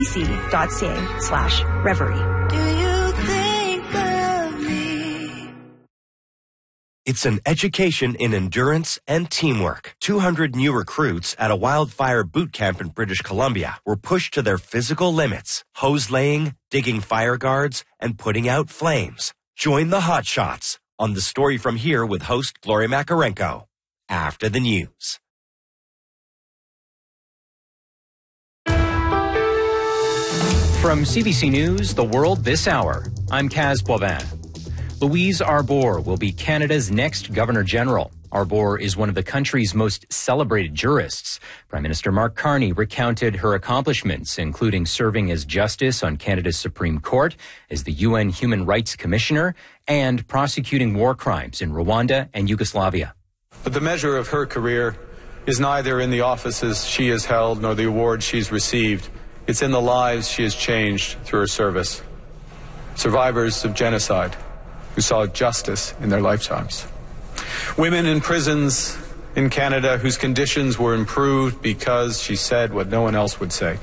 CBC.ca/Reverie. Do you think of me? It's an education in endurance and teamwork. 200 new recruits at a wildfire boot camp in British Columbia were pushed to their physical limits, hose laying, digging fire guards, and putting out flames. Join the Hot Shots on The Story From Here with host Gloria Makarenko after the news. From CBC News, The World This Hour, I'm Kaz Boivin. Louise Arbour will be Canada's next Governor-General. Arbour is one of the country's most celebrated jurists. Prime Minister Mark Carney recounted her accomplishments, including serving as Justice on Canada's Supreme Court, as the UN Human Rights Commissioner, and prosecuting war crimes in Rwanda and Yugoslavia. But the measure of her career is neither in the offices she has held nor the awards she's received. It's in the lives she has changed through her service. Survivors of genocide who saw justice in their lifetimes. Women in prisons in Canada whose conditions were improved because she said what no one else would say.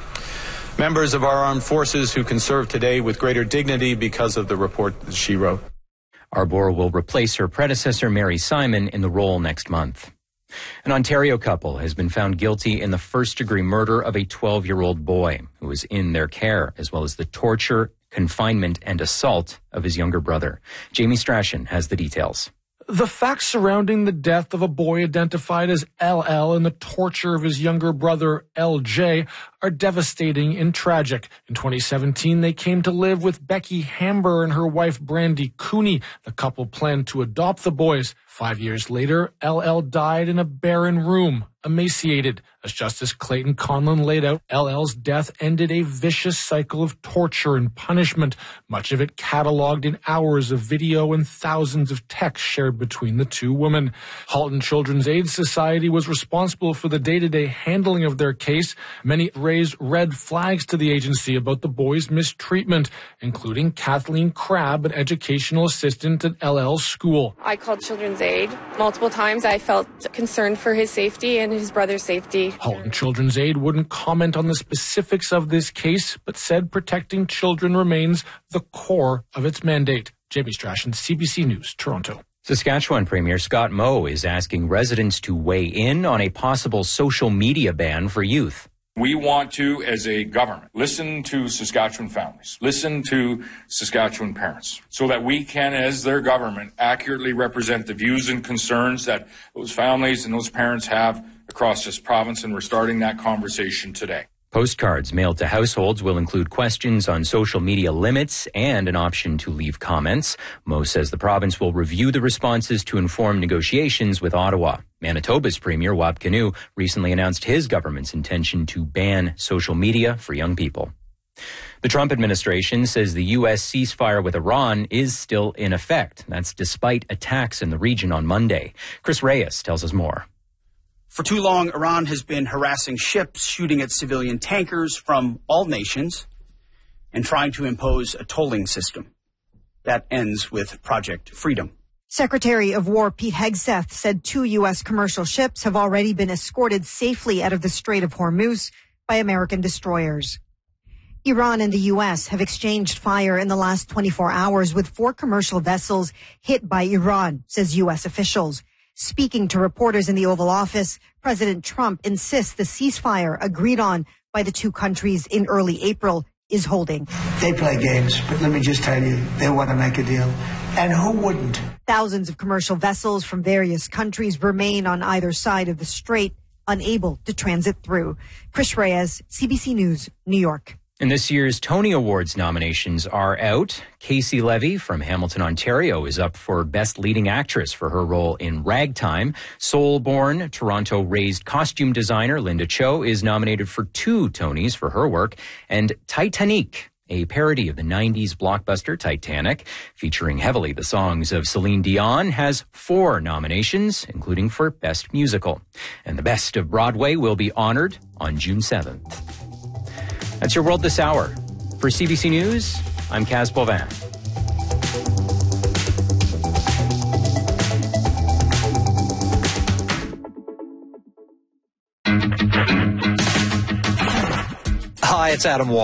Members of our armed forces who can serve today with greater dignity because of the report that she wrote. Arbour will replace her predecessor, Mary Simon, in the role next month. An Ontario couple has been found guilty in the first-degree murder of a 12-year-old boy who was in their care, as well as the torture, confinement, and assault of his younger brother. Jamie Strachan has the details. The facts surrounding the death of a boy identified as LL and the torture of his younger brother, LJ, are devastating and tragic. In 2017, they came to live with Becky Hamber and her wife, Brandy Cooney. The couple planned to adopt the boys. 5 years later, LL died in a barren room, emaciated. As Justice Clayton Conlon laid out, LL's death ended a vicious cycle of torture and punishment, much of it cataloged in hours of video and thousands of texts shared between the two women. Halton Children's Aid Society was responsible for the day-to-day handling of their case. Many raised red flags to the agency about the boys' mistreatment, including Kathleen Crabb, an educational assistant at LL's school. I called Children's Aid multiple times. I felt concerned for his safety and his brother's safety. Halton Children's Aid wouldn't comment on the specifics of this case, but said protecting children remains the core of its mandate. Jamie Strachan, CBC News, Toronto. Saskatchewan Premier Scott Moe is asking residents to weigh in on a possible social media ban for youth. We want to, as a government, listen to Saskatchewan families, listen to Saskatchewan parents, so that we can, as their government, accurately represent the views and concerns that those families and those parents have across this province, and we're starting that conversation today. Postcards mailed to households will include questions on social media limits and an option to leave comments. Moe says the province will review the responses to inform negotiations with Ottawa. Manitoba's Premier, Wab Kinew, recently announced his government's intention to ban social media for young people. The Trump administration says the U.S. ceasefire with Iran is still in effect. That's despite attacks in the region on Monday. Chris Reyes tells us more. For too long, Iran has been harassing ships, shooting at civilian tankers from all nations, and trying to impose a tolling system. That ends with Project Freedom. Secretary of War Pete Hegseth said 2 U.S. commercial ships have already been escorted safely out of the Strait of Hormuz by American destroyers. Iran and the U.S. have exchanged fire in the last 24 hours with 4 commercial vessels hit by Iran, says U.S. officials. Speaking to reporters in the Oval Office, President Trump insists the ceasefire agreed on by the two countries in early April is holding. They play games, but let me just tell you, they want to make a deal. And who wouldn't? Thousands of commercial vessels from various countries remain on either side of the strait, unable to transit through. Chris Reyes, CBC News, New York. And this year's Tony Awards nominations are out. Casey Levy from Hamilton, Ontario is up for Best Leading Actress for her role in Ragtime. Soul-born Toronto-raised costume designer Linda Cho is nominated for 2 Tonys for her work. And Titanic, a parody of the 90s blockbuster Titanic, featuring heavily the songs of Celine Dion, has 4 nominations, including for Best Musical. And the Best of Broadway will be honored on June 7th. That's your World This Hour. For CBC News, I'm Kaz Boivin. Hi, It's Adam Wall.